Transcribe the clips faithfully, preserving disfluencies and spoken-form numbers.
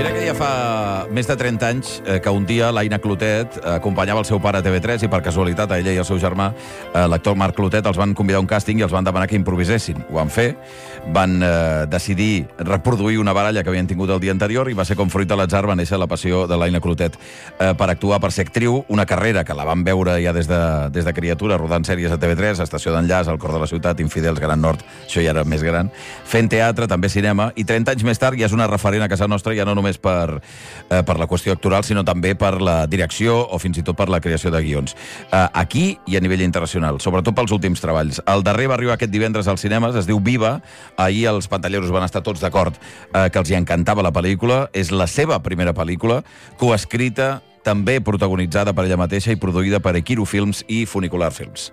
Mira que ja fa més de trenta anys eh, que un dia l'Aina Clotet eh, acompanyava el seu pare a T V tres i per casualitat a ella i al seu germà, eh, l'actor Marc Clotet, els van convidar a un càsting i els van demanar que improvisessin. Ho van fer, van eh, decidir reproduir una baralla que havien tingut el dia anterior i va ser com fruit de l'atzar va néixer la passió de l'Aina Clotet eh, per actuar, per ser actriu, una carrera que la van veure ja des de, des de criatura, rodant sèries a T V tres, Estació d'Enllaç, El cor de la ciutat, Infidels, Gran Nord, això ja era més gran, fent teatre, també cinema, i trenta anys més tard ja és una referent a casa nostra, ja no només per, eh, per la qüestió actoral, sinó també per la direcció o fins i tot per la creació de guions. Eh, aquí i a nivell internacional, sobretot pels últims treballs. El darrer va arribar aquest divendres als cinemes, es diu Viva. Ahir els pantalleros van estar tots d'acord eh, que els hi encantava la pel·lícula. És la seva primera pel·lícula, coescrita, també protagonitzada per ella mateixa i produïda per Equiru Films i Funicular Films.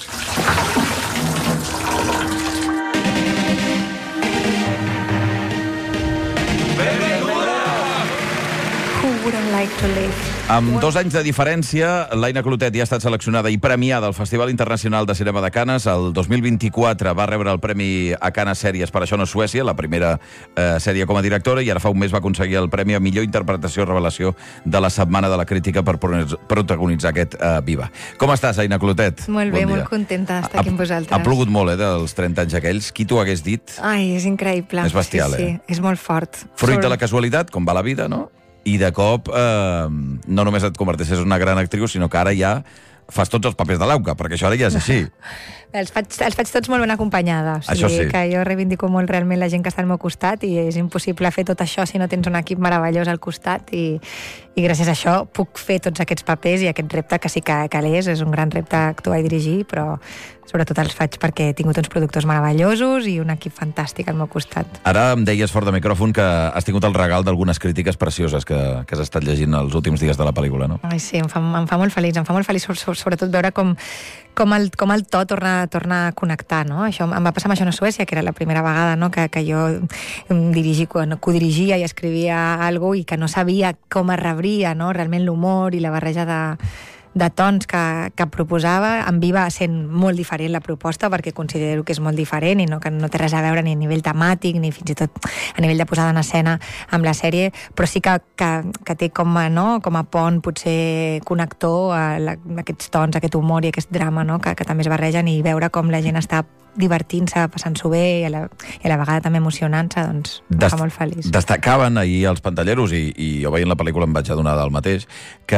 Like to live. Amb dos anys de diferència, l'Aina Clotet ja ha estat seleccionada i premiada al Festival Internacional de Cinema de Canes. El dos mil vint-i-quatre va rebre el premi a Canes Sèries per Això no és Suècia, la primera eh, sèrie com a directora, i ara fa un mes va aconseguir el premi a millor interpretació revelació de la Setmana de la Crítica per protagonitzar aquest eh, Viva. Com estàs, Aina Clotet? Molt bé, bon molt contenta d'estar aquí amb vosaltres. Ha plogut molt, eh, dels trenta anys aquells. Qui t'ho hagués dit? Ai, és increïble. És bestial, sí, eh? Sí, és molt fort. Fruit Sobre... de la casualitat, com va la vida, no? I de cop eh, no només et converteixes en una gran actriu, sinó que ara ja fas tots els papers de l'Auca, perquè això ara ja és així. els, faig, els faig tots molt ben acompanyada. O sigui, això sí. Que jo reivindico molt realment la gent que està al meu costat i és impossible fer tot això si no tens un equip meravellós al costat i, i gràcies a això puc fer tots aquests papers i aquest repte que sí que, que l'és, és un gran repte actuar i dirigir, però sobretot els faig perquè he tingut uns productors meravellosos i un equip fantàstic al meu costat. Ara em deies fort de micròfon que has tingut el regal d'algunes crítiques precioses que, que has estat llegint els últims dies de la pel·lícula, no? Ai, sí, em fa, em fa molt feliç, em fa molt feliç sobretot veure com, com, el, com el to torna, torna a connectar, no? Això em va passar amb Això no és Suècia, que era la primera vegada, no?, que, que jo dirigi, codirigia i escrivia alguna cosa i que no sabia com es rebria, no?, realment l'humor i la barreja de de tons que, que proposava. En Viva sent molt diferent la proposta perquè considero que és molt diferent i no, que no té res a veure ni a nivell temàtic ni fins i tot a nivell de posada en escena amb la sèrie, però sí que, que, que té com a, no, com a pont potser connector a, la, a aquests tons, aquest humor i aquest drama, no, que, que també es barregen, i veure com la gent està divertint-se, passant-s'ho bé i a, la, i a la vegada també emocionant-se, doncs em Dest fa molt feliç. Destacaven ahir els pantalleros, i, i jo veient la pel·lícula em vaig adonar del mateix, que,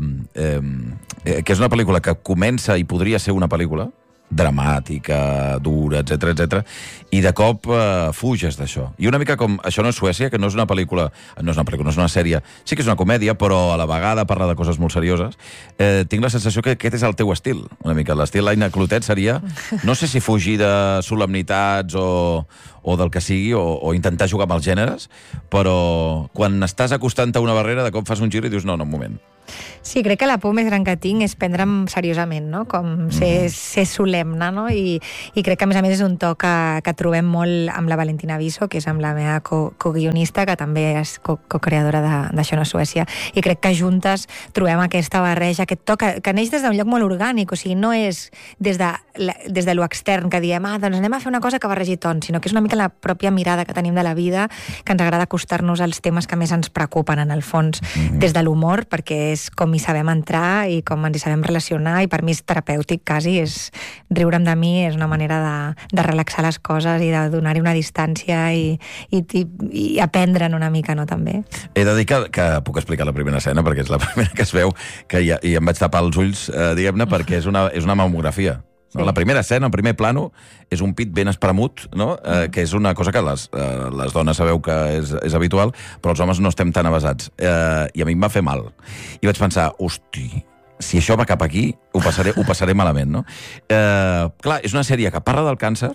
eh, que és una pel·lícula que comença i podria ser una pel·lícula dramàtica, dura, etcètera, etcètera, i de cop eh, fuges d'això. I una mica com Això no és Suècia, que no és una pel·lícula, no és una pel·lícula, no és una sèrie, sí que és una comèdia, però a la vegada parla de coses molt serioses. Eh, tinc la sensació que aquest és el teu estil, una mica. L'estil Aina Clotet seria, no sé si fugir de solemnitats o, o del que sigui, o, o intentar jugar amb els gèneres, però quan estàs acostant a una barrera, de cop fas un gir i dius, no, no, un moment. Sí, crec que la por més gran que tinc és prendre'm seriosament, no? Com ser, ser solemne, no? I, i crec que, a més a més, és un to que, que trobem molt amb la Valentina Viso, que és amb la meva co, co-guionista, que també és co, co-creadora d'Això no és Suècia, i crec que juntes trobem aquesta barreja, aquest to que, que neix des d'un lloc molt orgànic, o sigui, no és des de, des de lo extern, que diem, ah, doncs anem a fer una cosa que barregi tons, sinó que és una mica la pròpia mirada que tenim de la vida, que ens agrada acostar-nos als temes que més ens preocupen, en el fons, mm-hmm. des de l'humor, perquè és com hi sabem entrar i com ens hi sabem relacionar, i per mi és terapèutic quasi, és riure'm de mi, és una manera de, de relaxar les coses i de donar-hi una distància i, i, i, i aprendre'n una mica, no, també. He de dir que, que puc explicar la primera escena, perquè és la primera que es veu, que ja, i em vaig tapar els ulls, eh, diguem-ne, perquè és una, és una mamografia. No? Sí. La primera escena, el primer plano, és un pit ben espremut, no? eh, que és una cosa que les, eh, les dones sabeu que és, és habitual, però els homes no estem tan avasats. Eh, I a mi em va fer mal. I vaig pensar, hosti, si això va cap aquí, ho passaré, ho passaré malament, no? Eh, clar, és una sèrie que parla del càncer,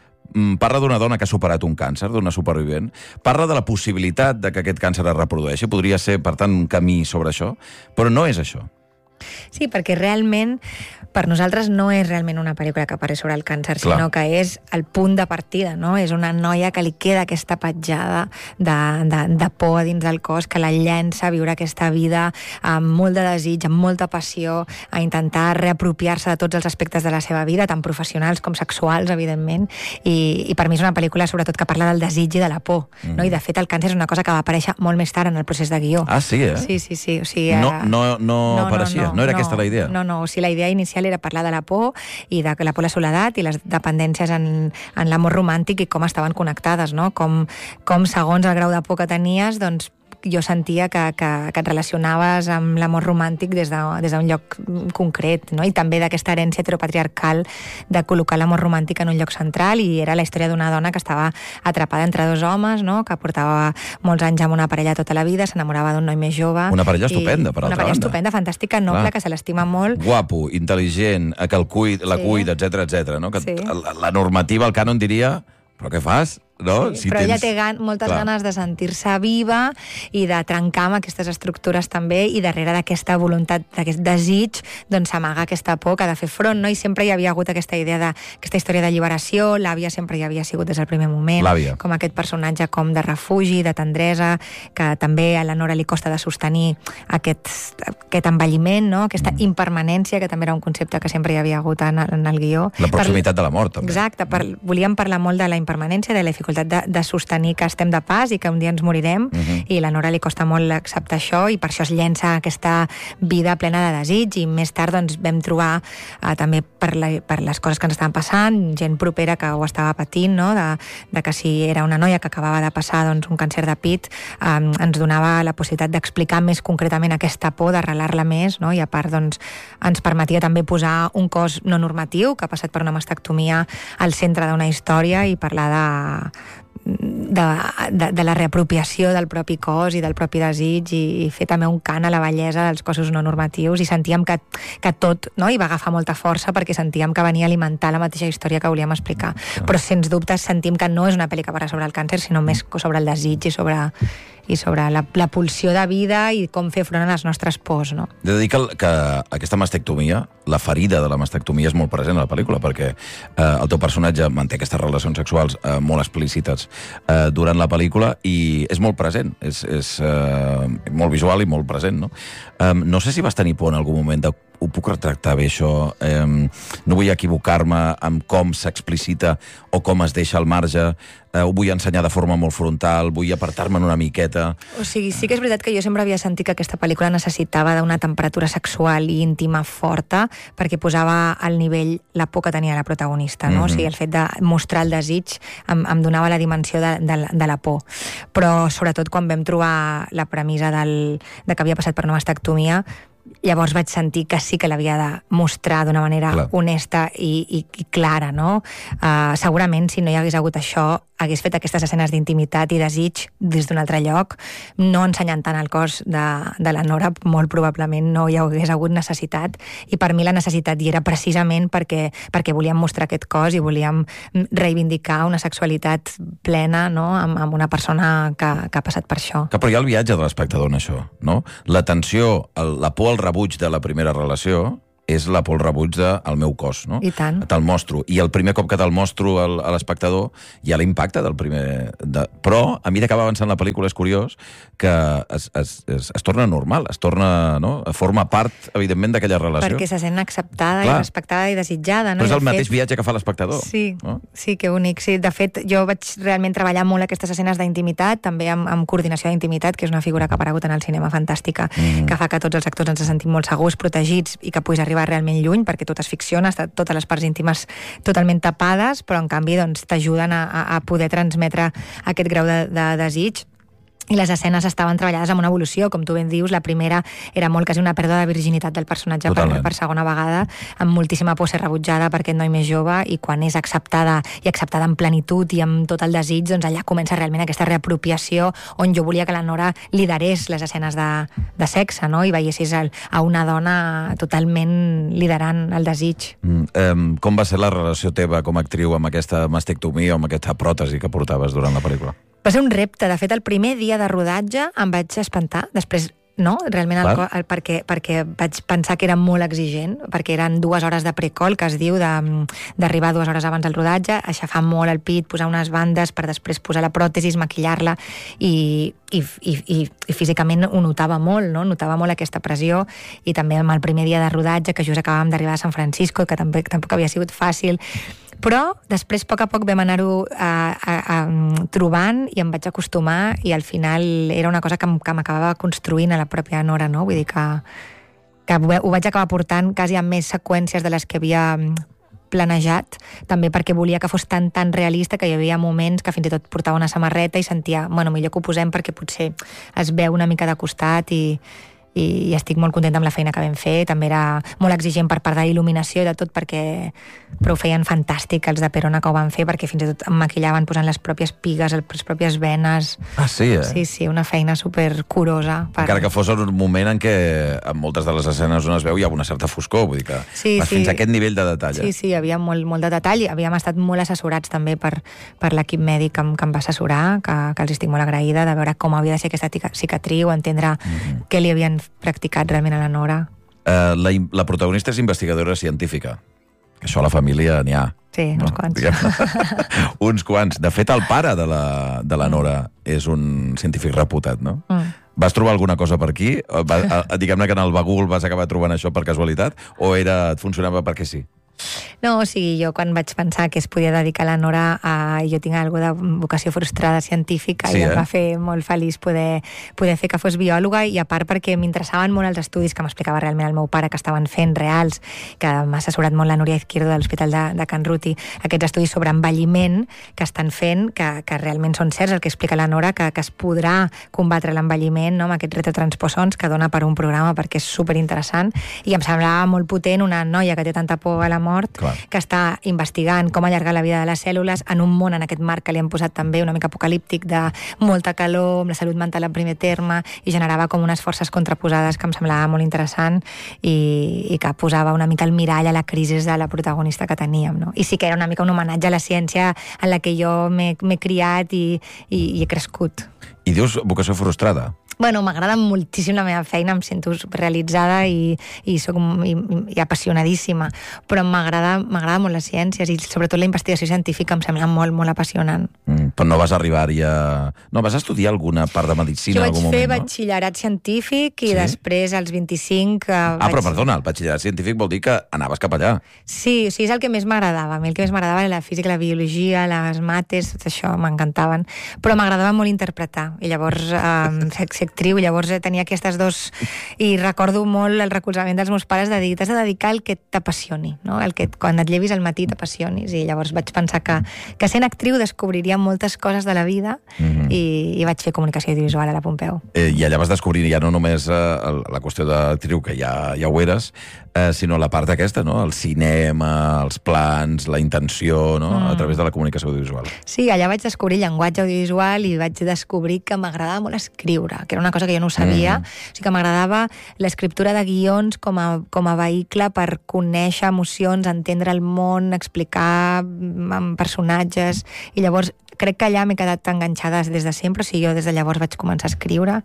parla d'una dona que ha superat un càncer, d'una supervivent, parla de la possibilitat de que aquest càncer es reprodueixi, podria ser, per tant, un camí sobre això, però no és això. Sí, perquè realment per nosaltres no és realment una pel·lícula que parli sobre el càncer, Clar. sinó que és el punt de partida, no? És una noia que li queda aquesta petjada de, de, de por dins del cos, que la llença a viure aquesta vida amb molt de desig, amb molta passió, a intentar reapropiar-se de tots els aspectes de la seva vida, tant professionals com sexuals, evidentment, i, i per mi és una pel·lícula sobretot que parla del desig i de la por, mm. no? I de fet el càncer és una cosa que va aparèixer molt més tard en el procés de guió. Ah, sí, eh? Sí, sí, sí. O sigui, no, no, no, no apareixia, no, no, no era no, aquesta la idea? No, no, o sigui, la idea inicial era parlar de la por i de la por a la soledat i les dependències en, en l'amor romàntic i com estaven connectades, no? Com, com segons el grau de por que tenies, doncs jo sentia que, que, que et relacionaves amb l'amor romàntic des d'un de, des lloc concret, no? I també d'aquesta herència heteropatriarcal de col·locar l'amor romàntic en un lloc central, i era la història d'una dona que estava atrapada entre dos homes, no? Que portava molts anys amb una parella tota la vida, s'enamorava d'un noi més jove. Una parella estupenda, per altra banda. Una parella estupenda, fantàstica, noble, clar, que se l'estima molt. Guapo, intel·ligent, que el cuid, la sí. cuida, etcètera, etcètera, no? Que sí. la, la normativa, el cànon diria, però què fas? No? Sí, si però tens... ella té gan moltes Clar. ganes de sentir-se viva i de trencar amb aquestes estructures també, i darrere d'aquesta voluntat, d'aquest desig, doncs s'amaga aquesta por que ha de fer front, no? I sempre hi havia hagut aquesta idea d'aquesta història d'alliberació, l'àvia sempre hi havia sigut des del primer moment, com aquest personatge com de refugi, de tendresa, que també a la Nora li costa de sostenir aquest, aquest envelliment, no? Aquesta mm. impermanència, que també era un concepte que sempre hi havia hagut en, en el guió. La proximitat per... de la mort, també. Exacte, per... volíem parlar molt de la impermanència, de la dificultat de, de sostenir que estem de pas i que un dia ens morirem, uh-huh. i la Nora li costa molt acceptar això, i per això es llença aquesta vida plena de desig, i més tard doncs, vam trobar eh, també per, la, per les coses que ens estaven passant, gent propera que ho estava patint, no? de, de que si era una noia que acabava de passar doncs, un càncer de pit, eh, ens donava la possibilitat d'explicar més concretament aquesta por, d'arrelar-la més, no? I a part doncs, ens permetia també posar un cos no normatiu que ha passat per una mastectomia al centre d'una història, i parlar de De, de, de la reapropiació del propi cos i del propi desig, i, i fer també un cant a la bellesa dels cossos no normatius, i sentíem que, que tot, no? I va agafar molta força perquè sentíem que venia a alimentar la mateixa història que volíem explicar. Però sens dubte sentim que no és una pel·li que parla sobre el càncer, sinó més sobre el desig i sobre, i sobre la, la pulsió de vida i com fer front a les nostres pors, no? He de dir que, que aquesta mastectomia, la ferida de la mastectomia, és molt present a la pel·lícula, perquè eh, el teu personatge manté aquestes relacions sexuals eh, molt explícites eh, durant la pel·lícula, i és molt present, és, és eh, molt visual i molt present, no? Eh, no sé si vas tenir por en algun moment de ho puc retractar bé, això? Eh, no vull equivocar-me amb com s'explicita o com es deixa al marge, eh, ho vull ensenyar de forma molt frontal, vull apartar-me'n una miqueta... O sigui, sí que és veritat que jo sempre havia sentit que aquesta pel·lícula necessitava d'una temperatura sexual i íntima forta, perquè posava al nivell la por que tenia la protagonista, no? Mm-hmm. O sigui, el fet de mostrar el desig em, em donava la dimensió de, de, de la por. Però, sobretot, quan vam trobar la premissa del, de que havia passat per una mastectomia, llavors vaig sentir que sí que l'havia de mostrar d'una manera Clar. honesta i, i, i clara, no? Uh, segurament, si no hi hagués hagut això, hagués fet aquestes escenes d'intimitat i desig des d'un altre lloc, no ensenyant tant el cos de, de la Nora, molt probablement no hi hagués hagut necessitat, i per mi la necessitat hi era precisament perquè, perquè volíem mostrar aquest cos i volíem reivindicar una sexualitat plena, no? amb, amb una persona que, que ha passat per això. Que però hi ha el viatge de l'espectador en això, no? La tensió, el, la por al rebuig de la primera relació és la por al rebuig del meu cos, no? I tant. Te'l mostro. I el primer cop que te'l mostro al, a l'espectador hi ha l'impacte del primer... De... Però, a mesura que va avançant la pel·lícula, és curiós que es, es, es, es torna normal, es torna, no? Forma part, evidentment, d'aquella relació. Perquè se sent acceptada Clar. i respectada i desitjada, no? Però és el fet... mateix viatge que fa l'espectador. Sí, no? sí, que bonic. Sí, de fet, jo vaig realment treballar molt aquestes escenes d'intimitat, també amb, amb coordinació d'intimitat, que és una figura que ha aparegut en el cinema fantàstica, mm. que fa que tots els actors ens sentim molt segurs, protegits, i que puguis arribar realment lluny, perquè tot es ficciona, està totes les parts íntimes totalment tapades, però en canvi doncs, t'ajuden a, a poder transmetre aquest grau de, de desig. I les escenes estaven treballades amb una evolució, com tu ben dius. La primera era molt quasi una pèrdua de virginitat del personatge per, per segona vegada, amb moltíssima por ser rebutjada per aquest noi més jove, i quan és acceptada, i acceptada en plenitud i amb tot el desig, doncs allà comença realment aquesta reapropiació, on jo volia que la Nora liderés les escenes de, de sexe, no? I veiessis el, a una dona totalment liderant el desig. Mm, eh, com va ser la relació teva com a actriu amb aquesta mastectomia o amb aquesta pròtesi que portaves durant la pel·lícula? Va ser un repte. De fet, el primer dia de rodatge em vaig espantar. Després no? Realment el, el, perquè, perquè vaig pensar que era molt exigent, perquè eren dues hores de precol, que es diu, d'arribar dues hores abans del rodatge, aixafar molt el pit, posar unes bandes per després posar la pròtesi, maquillar-la, i, i, i, i, i físicament ho notava molt, no? Notava molt aquesta pressió, i també amb el primer dia de rodatge, que just acabàvem d'arribar a San Francisco, que també, tampoc havia sigut fàcil, però després, a poc a poc, vam anar-ho trobant i em vaig acostumar, i al final era una cosa que, que m'acabava construint a la pròpia Nora, no? Vull dir que, que ho vaig acabar portant quasi amb més seqüències de les que havia planejat, també perquè volia que fos tan, tan realista que hi havia moments que fins i tot portava una samarreta i sentia, bueno, millor que ho posem perquè potser es veu una mica de costat, i i estic molt contenta amb la feina que vam fer. També era molt exigent per part de il·luminació i de tot, perquè però ho feien fantàstic els de Perona que ho van fer, perquè fins i tot em maquillaven posant les pròpies pigues, les pròpies venes. Ah, sí, eh? Sí, sí, una feina supercurosa. Per... Encara que fos en un moment en què en moltes de les escenes on es veu hi ha una certa foscor, vull dir que sí, vas sí. fins a aquest nivell de detall. Sí, sí, hi havia molt, molt de detall, i havíem estat molt assessorats també per, per l'equip mèdic que em, que em va assessorar, que, que els estic molt agraïda, de veure com havia de ser aquesta cicatriu, entendre mm-hmm. què li havien practicat realment a la Nora. Uh, la, la protagonista és investigadora científica. Això a la família n'hi ha. Sí, uns no? quants. Uns quants. De fet, el pare de la, de la Nora és un científic reputat, no? Mm. Vas trobar alguna cosa per aquí? Diguem-ne que en el bagul vas acabar trobant això per casualitat? O era, et funcionava perquè sí? No, o sigui, jo quan vaig pensar que es podia dedicar la Nora a... Jo tinc alguna de vocació frustrada científica, sí, i em eh? va fer molt feliç poder, poder fer que fos biòloga, i a part perquè m'interessaven molt els estudis que m'explicava realment el meu pare que estaven fent reals, que m'ha assessorat molt la Núria Izquierdo de l'Hospital de, de Can Ruti, aquests estudis sobre envelliment que estan fent, que, que realment són certs, el que explica la Nora, que, que es podrà combatre l'envelliment, no?, amb aquests retrotransposons que dona per un programa, perquè és superinteressant, i em semblava molt potent una noia que té tanta por a la mort, clar, que està investigant com allargar la vida de les cèl·lules en un món, en aquest marc que li han posat també una mica apocalíptic, de molta calor, amb la salut mental en primer terme, i generava com unes forces contraposades que em semblava molt interessant, i, i que posava una mica el mirall a la crisi de la protagonista que teníem, no? I sí que era una mica un homenatge a la ciència en la que jo m'he criat i, i, i he crescut. I dius vocació frustrada? Bueno, m'agrada moltíssim la meva feina, em sento realitzada i, i soc i, i apassionadíssima, però m'agrada m'agrada molt les ciències, i sobretot la investigació científica em sembla molt, molt apassionant. Mm, però no vas arribar-hi a... No, vas estudiar alguna part de medicina en algun moment, no? Jo vaig fer batxillerat científic i sí? després, als vint-i-cinc... Ah, vaig... però perdona, el batxillerat científic vol dir que anaves cap allà. Sí, o sigui, és el que més m'agradava. A mi el que més m'agradava era la física, la biologia, les mates, tot això m'encantaven. Però m'agradava molt interpretar, i llavors eh, actriu, llavors tenia aquestes dos, i recordo molt el recolzament dels meus pares de dir, t'has de dedicar al que t'apassioni, no? El que quan et llevis al matí t'apassionis, i llavors vaig pensar que, que sent actriu descobriria moltes coses de la vida, mm-hmm. i, i vaig fer comunicació audiovisual a la Pompeu. Eh, I allà vas descobrir ja no només eh, la qüestió d'actriu, que ja, ja ho eres, eh, sinó la part aquesta, no? El cinema, els plans, la intenció, no? Mm. A través de la comunicació audiovisual. Sí, allà vaig descobrir llenguatge audiovisual i vaig descobrir que m'agradava molt escriure, que era una cosa que jo no ho sabia. Mm. O sigui que m'agradava l'escriptura de guions com a, com a vehicle per conèixer emocions, entendre el món, explicar amb personatges, i llavors crec que allà m'he quedat enganxada des de sempre, o sigui, jo des de llavors vaig començar a escriure,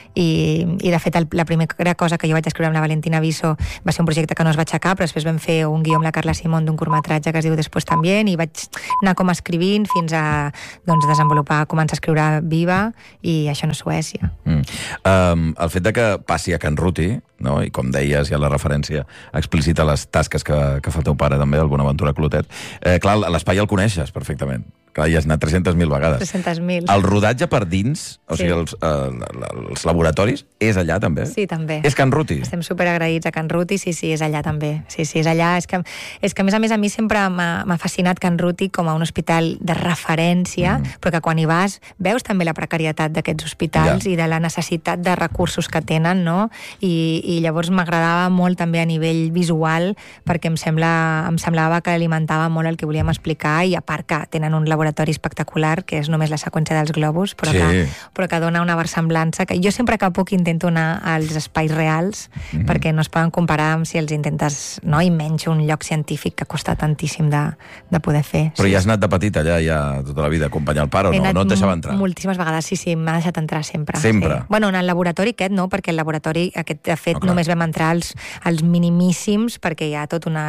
i, i de fet el, la primera cosa que jo vaig escriure amb la Valentina Viso va ser un projecte que no es va aixecar, però després vam fer un guió amb la Carla Simón d'un curtmetratge que es diu Després també, i vaig anar com escrivint fins a doncs, desenvolupar, començar a escriure Viva, i això no és Suècia. Mm. Um, el fet de que passi a Can Ruti, no? I com deies, hi ha la referència explícita a les tasques que, que fa el teu pare també, el Bonaventura Clotet, eh, clar, l'espai el coneixes perfectament. Clar, hi has anat tres-centes mil vegades. tres-centes mil. El rodatge per dins, o sí. sigui, els, eh, els laboratoris, és allà també? Sí, també. És Can Ruti? Estem superagraïts a Can Ruti, sí, sí, és allà també. Sí, sí, és allà. És que, és que a més a més, a mi sempre m'ha fascinat Can Ruti com a un hospital de referència, mm. però que quan hi vas veus també la precarietat d'aquests hospitals, ja. I de la necessitat de recursos que tenen, no? I, i, i llavors m'agradava molt també a nivell visual, perquè em, sembla, em semblava que alimentava molt el que volíem explicar, i a part que tenen un laboratori espectacular, que és només la seqüència dels globus, però, sí. que, però que dona una versemblança, que jo sempre que puc intento anar als espais reals, mm-hmm. perquè no es poden comparar amb si els intentes, no? I menys un lloc científic que costa tantíssim de, de poder fer. Però sí. ja has anat de petit allà, ja tota la vida, a acompanyar el pare, o no? No et deixava entrar? Moltíssimes vegades, sí, sí, m'ha deixat entrar sempre. Sempre? Sí. Bueno, en el laboratori aquest no, perquè el laboratori aquest, de fet, no, només vam entrar als, als minimíssims, perquè hi ha tota una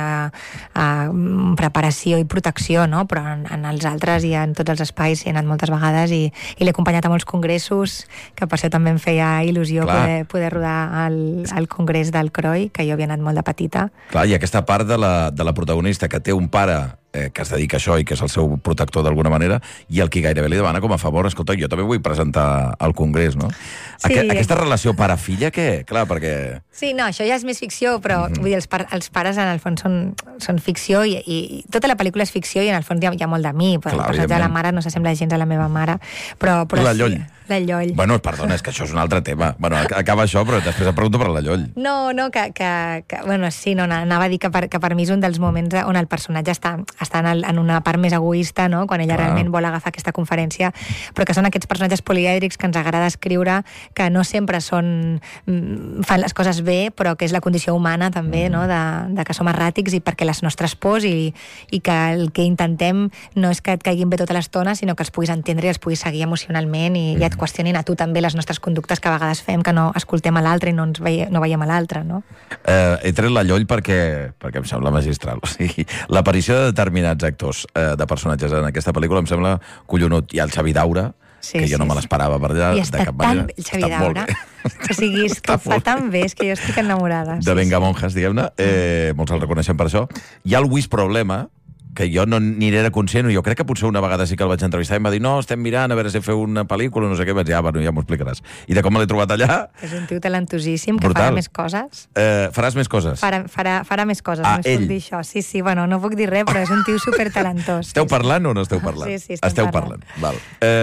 uh, preparació i protecció, no? Però en, en els altres i en tots els espais hi he anat moltes vegades, i, i l'he acompanyat a molts congressos, que per això també em feia il·lusió poder, poder rodar el, el congrés del Croi, que jo havia anat molt de petita. Clar, i aquesta part de la, de la protagonista, que té un pare eh, que es dedica a això i que és el seu protector d'alguna manera, i el que gairebé li demana com a favor, escolta, jo també vull presentar al Congrés, no? Sí, Aqu aquesta és... relació pare-filla, què? Clar, perquè... Sí, no, això ja és més ficció, però mm-hmm. vull dir, els, par els pares en el fons són, són ficció, i, i tota la pel·lícula és ficció, i en el fons hi ha, hi ha molt de mi, però Clar, el personatge de la mare no s'assembla gens a la meva mare, però... però la Lloll. Sí, la Lloll. Bueno, perdona, és que això és un altre tema. Bueno, acaba això, però després et pregunto per la Lloll. No, no, que... que, que bueno, sí, no, anava a dir que per, que per mi és un dels moments on el personatge està, està en, el, en una part més egoista, no? Quan ella Clar. realment vol agafar aquesta conferència, però que són aquests personatges polièdrics que ens agrada escriure, que no sempre són, fan les coses bé, però que és la condició humana també, mm. no? de, de que som erràtics, i perquè les nostres pors, i, i que el que intentem no és que et caiguin bé tota l'estona, sinó que els puguis entendre i els puguis seguir emocionalment, i, mm. i et qüestionin a tu també les nostres conductes que a vegades fem, que no escoltem a l'altre i no ens veie, no veiem a l'altre, no? Eh, he tret la Lloll perquè, perquè em sembla magistral. O sigui, l'aparició de determinats actors eh, de personatges en aquesta pel·lícula em sembla collonut. Hi ha el Xavi Daura, sí, que jo sí, no me l'esperava per allà. I està de cap tan manera. bé, el Xavi Daura. O sigui, és que fa tan bé, és que jo estic enamorada. De sí, Vengamonjas, sí. diguem-ne. Eh, molts el reconeixem per això. Hi ha el Luis Problema, que jo no n'hi era conscient, jo crec que potser una vegada sí que el vaig entrevistar i em va dir, no, estem mirant a veure si feu una pel·lícula, no sé què, vaig dir, ah, bueno, ja m'ho explicaràs. I de com me l'he trobat allà... És un tio talentosíssim, que Brutal. farà més coses. Eh, faràs més coses? Farà, farà, farà més coses, ah, no ell. puc dir això. Sí, sí, bueno, no puc dir res, però és un tio supertalentós. Esteu sí, parlant sí. o no esteu parlant? Sí, sí, estem esteu parlant. parlant. Val.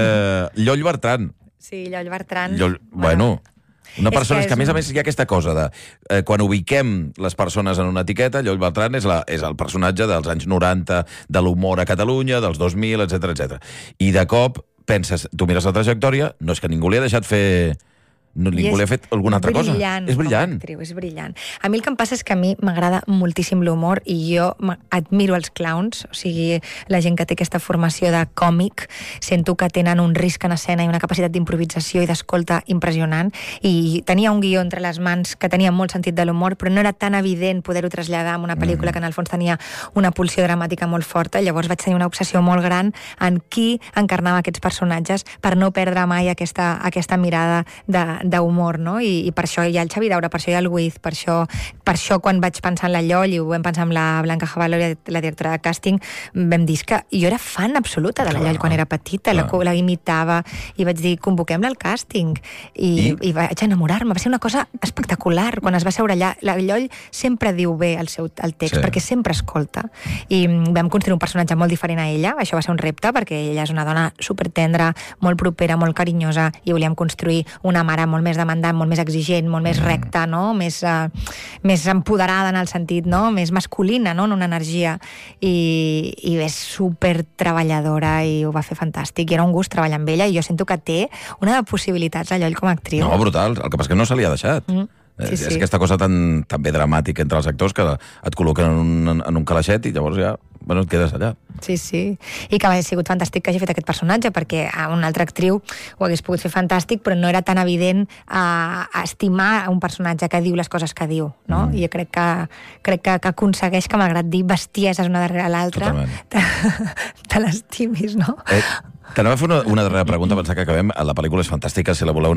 Eh, Lloll Bertran. Sí, Lloll Bertran. Lloll... Bueno... Una persona, és que, és que a més a més hi ha aquesta cosa de eh, quan ubiquem les persones en una etiqueta, Lloll Bertran és, la, és el personatge dels anys noranta, de l'humor a Catalunya, dels dos mil, etcètera, etcètera. I de cop penses, tu mires la trajectòria, no és que ningú li ha deixat fer... No, ningú li ha fet alguna altra cosa. És brillant. Actriu, és brillant. A mi el que em passa és que a mi m'agrada moltíssim l'humor, i jo admiro els clowns, o sigui, la gent que té aquesta formació de còmic, sento que tenen un risc en escena i una capacitat d'improvisació i d'escolta impressionant, i tenia un guió entre les mans que tenia molt sentit de l'humor, però no era tan evident poder-ho traslladar en una pel·lícula mm. que en el fons tenia una pulsió dramàtica molt forta. Llavors vaig tenir una obsessió molt gran en qui encarnava aquests personatges, per no perdre mai aquesta, aquesta mirada de d'humor, no? I, i per això hi ha el Xavi Daura, per això hi ha el Wiz, per això, per això quan vaig pensar en la Lloll i ho vam pensar amb la Blanca Javaló, la directora de càsting, vam dir que jo era fan absoluta de la Lloll quan era petita, la, la imitava, i vaig dir, convoquem-la al càsting, i, I? i vaig enamorar-me. Va ser una cosa espectacular quan es va seure allà. La Lloll sempre diu bé el seu el text, sí. perquè sempre escolta, i vam construir un personatge molt diferent a ella. Això va ser un repte, perquè ella és una dona supertendra, molt propera, molt carinyosa, i volíem construir una mare molt més demandant, molt més exigent, molt més recta, no? Més, uh, més empoderada en el sentit, no? Més masculina, no? En una energia. I, i és super treballadora, i ho va fer fantàstic. I era un gust treballar amb ella, i jo sento que té una de possibilitats a Lloll com a actriu. No, brutal. El que passa és que no se li ha deixat. Mm. Sí, sí. És aquesta cosa tan, tan bé dramàtica entre els actors que et col·loquen en un, en un calaixet i llavors ja, bueno, et quedes allà. Sí, sí. I que ha sigut fantàstic que hagi fet aquest personatge, perquè a una altra actriu ho hagués pogut fer fantàstic, però no era tan evident a, a estimar un personatge que diu les coses que diu, no? Mm. I jo crec que, crec que, que aconsegueix, que malgrat dir bestieses una darrere l'altra, te, te l'estimis, no? Eh, T'anava a fer una, una darrera pregunta, pensar que acabem. La pel·lícula és fantàstica, si la voleu